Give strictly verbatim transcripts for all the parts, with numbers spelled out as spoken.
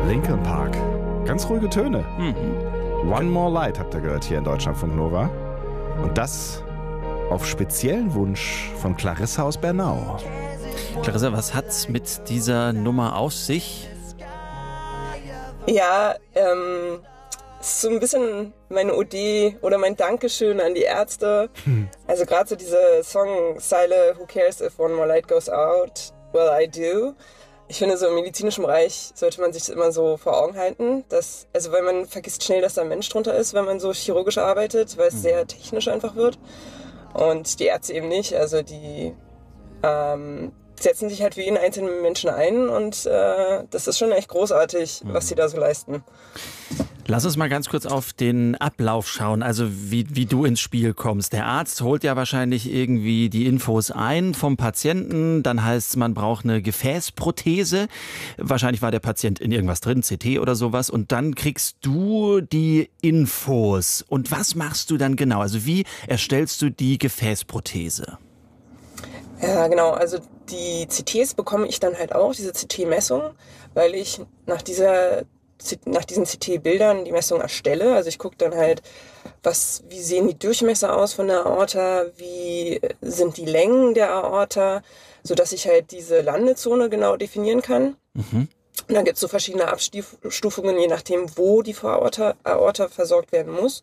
Linkin Park. Ganz ruhige Töne. Mhm. One More Light habt ihr gehört hier in Deutschlandfunk Nova. Und das auf speziellen Wunsch von Clarissa aus Bernau. Clarissa, was hat's mit dieser Nummer auf sich? Ja, ähm, ist so ein bisschen meine Ode oder mein Dankeschön an die Ärzte. Hm. Also gerade so diese Songzeile Who cares if one more light goes out? Well, I do. Ich finde, so im medizinischen Bereich sollte man sich das immer so vor Augen halten, dass, also weil man vergisst schnell, dass da ein Mensch drunter ist, wenn man so chirurgisch arbeitet, weil es hm. sehr technisch einfach wird. Und die Ärzte eben nicht, also die ähm, setzen sich halt für jeden einzelnen Menschen ein und äh, das ist schon echt großartig, was sie da so leisten. Lass uns mal ganz kurz auf den Ablauf schauen, also wie, wie du ins Spiel kommst. Der Arzt holt ja wahrscheinlich irgendwie die Infos ein vom Patienten, dann heißt es, man braucht eine Gefäßprothese. Wahrscheinlich war der Patient in irgendwas drin, C T oder sowas, und dann kriegst du die Infos. Und was machst du dann genau? Also wie erstellst du die Gefäßprothese? Ja, genau. Also die C Ts bekomme ich dann halt auch, diese C T-Messung, weil ich nach dieser nach diesen C T-Bildern die Messung erstelle. Also ich gucke dann halt, was, wie sehen die Durchmesser aus von der Aorta, wie sind die Längen der Aorta, sodass ich halt diese Landezone genau definieren kann. Mhm. Und dann gibt es so verschiedene Abstufungen, je nachdem, wo die Aorta, Aorta versorgt werden muss.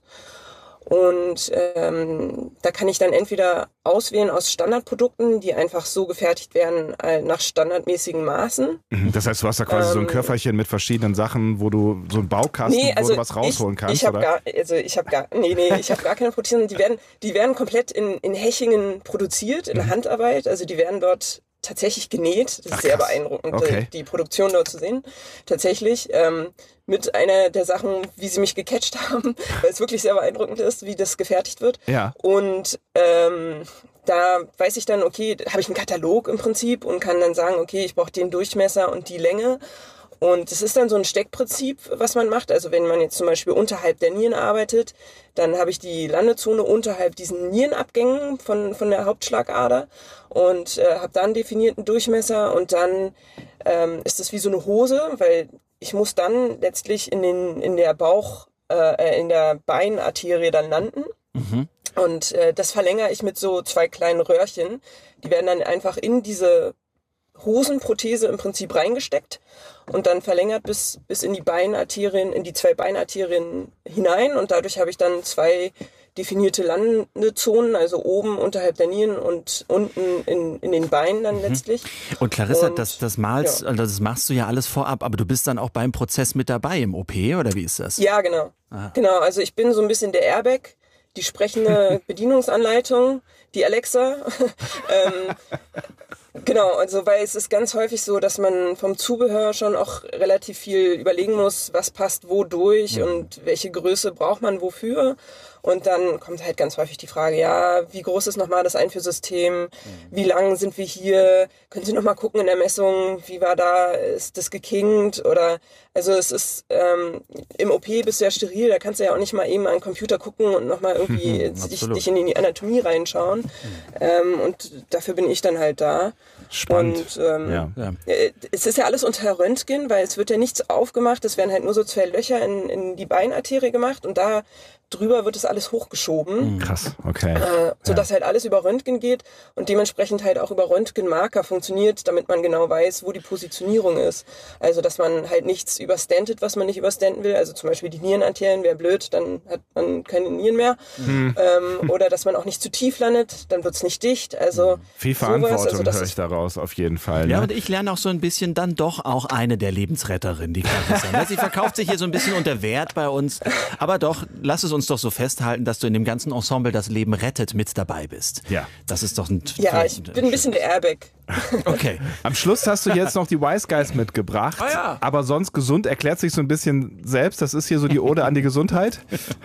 Und ähm, da kann ich dann entweder auswählen aus Standardprodukten, die einfach so gefertigt werden äh, nach standardmäßigen Maßen. Das heißt, du hast da quasi ähm, so ein Köfferchen mit verschiedenen Sachen, wo du so einen Baukasten, nee, also wo du was rausholen ich, kannst, ich hab oder? Gar, also ich habe gar, nee, nee, ich habe gar keine Prothesen. Die werden, die werden komplett in, in Hechingen produziert, in mhm. Handarbeit. Also die werden dort tatsächlich genäht. Das ist Ach, sehr beeindruckend, okay. die, die Produktion dort zu sehen. Tatsächlich ähm, mit einer der Sachen, wie sie mich gecatcht haben, weil es wirklich sehr beeindruckend ist, wie das gefertigt wird. Ja. Und ähm, da weiß ich dann, okay, habe ich einen Katalog im Prinzip und kann dann sagen, okay, ich brauche den Durchmesser und die Länge. Und es ist dann so ein Steckprinzip, was man macht. Also wenn man jetzt zum Beispiel unterhalb der Nieren arbeitet, dann habe ich die Landezone unterhalb diesen Nierenabgängen von, von der Hauptschlagader und äh, habe da einen definierten Durchmesser. Und dann ähm, ist das wie so eine Hose, weil ich muss dann letztlich in, den, in der Bauch, äh, in der Beinarterie dann landen. Mhm. Und äh, das verlängere ich mit so zwei kleinen Röhrchen. Die werden dann einfach in diese Hosenprothese im Prinzip reingesteckt und dann verlängert bis, bis in die Beinarterien, in die zwei Beinarterien hinein, und dadurch habe ich dann zwei definierte Landezonen, also oben unterhalb der Nieren und unten in, in den Beinen dann mhm. letztlich. Und Clarissa, und, das, das malst, ja. das machst du ja alles vorab, aber du bist dann auch beim Prozess mit dabei im O P, oder wie ist das? Ja, genau. Aha. Genau, also ich bin so ein bisschen der Airbag, die sprechende Bedienungsanleitung, die Alexa. ähm, Genau, also weil es ist ganz häufig so, dass man vom Zubehör schon auch relativ viel überlegen muss, was passt wo durch mhm. und welche Größe braucht man wofür. Und dann kommt halt ganz häufig die Frage, ja, wie groß ist nochmal das Einführsystem? Mhm. Wie lang sind wir hier? Können Sie nochmal gucken in der Messung, wie war da, ist das gekinkt? Oder, also es ist, ähm, im O P bist du ja steril, da kannst du ja auch nicht mal eben an den Computer gucken und nochmal irgendwie mhm, dich, dich in die Anatomie reinschauen. Mhm. Ähm, und dafür bin ich dann halt da. Spannend. Und ähm, ja, ja. es ist ja alles unter Röntgen, weil es wird ja nichts aufgemacht, es werden halt nur so zwei Löcher in, in die Beinarterie gemacht und da drüber wird es alles hochgeschoben. Krass, okay. Äh, sodass ja. halt alles über Röntgen geht und dementsprechend halt auch über Röntgenmarker funktioniert, damit man genau weiß, wo die Positionierung ist. Also dass man halt nichts überstentet, was man nicht überstenten will. Also zum Beispiel die Nierenarterien wäre blöd, dann hat man keine Nieren mehr. Mhm. Ähm, oder dass man auch nicht zu tief landet, dann wird's nicht dicht. Also viel Verantwortung also, höre ich daraus auf jeden Fall. Ne? Ja, und ich lerne auch so ein bisschen dann doch auch eine der Lebensretterinnen, die Clarissa. Sie verkauft sich hier so ein bisschen unter Wert bei uns, aber doch, lass es uns doch so festhalten, dass du in dem ganzen Ensemble das Leben rettet mit dabei bist. Ja. Das ist doch ein... Ja, ich bin ein bisschen der Airbag. Okay. Am Schluss hast du jetzt noch die Wise Guys mitgebracht, oh ja. aber sonst gesund erklärt sich so ein bisschen selbst. Das ist hier so die Ode an die Gesundheit.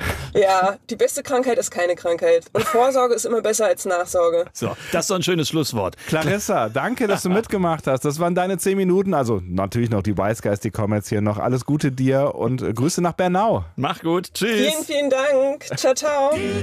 Ja, die beste Krankheit ist keine Krankheit. Und Vorsorge ist immer besser als Nachsorge. So, das ist doch ein schönes Schlusswort. Clarissa, danke, dass du mitgemacht hast. Das waren deine zehn Minuten. Also natürlich noch die Wise Guys, die kommen jetzt hier noch. Alles Gute dir und Grüße nach Bernau. Mach gut. Tschüss. Vielen, vielen Dank. Ciao, ciao.